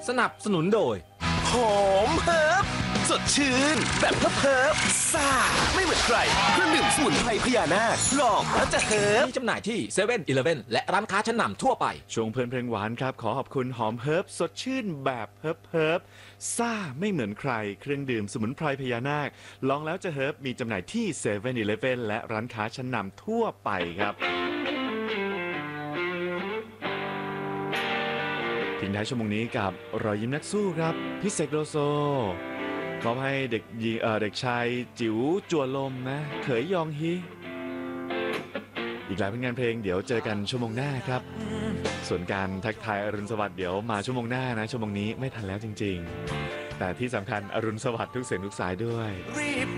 สนับสนุนโดยหอมเฮิร์บสดชื่นแบบเฮิร์บซ่าไม่เหมือนใครเครื่องดื่มสมุนไพรพญานาคลองแล้วจะเฮิร์บมีจำหน่ายที่7 e เ e ่ e อและร้านค้าชั้นนำทั่วไปช่วงเพลินเพลงหวานครับขอขอบคุณหอมเฮิร์บสดชื่นแบบเฮิร์บซ่าไม่เหมือนใครเครื่องดื่มสมุนไพรพญานาคลองแล้วจะเฮิร์บมีจำหน่ายที่7 e เ e ่ e และร้านค้าชั้นนำทั่วไปครับทิ้งท้ายชั่วโมงนี้กับรอยยิ้มนักสู้ครับพี่เสกโลโซมอบให้เด็กชายจิ๋วจั่วลมนะเขยยองฮีอีกหลายผลงานเพลงเดี๋ยวเจอกันชั่วโมงหน้าครับส่วนการทักทายอรุณสวัสดิ์เดี๋ยวมาชั่วโมงหน้านะชั่วโมงนี้ไม่ทันแล้วจริงๆแต่ที่สำคัญอรุณสวัสดิ์ทุกเสียงทุกสายด้วยรีบ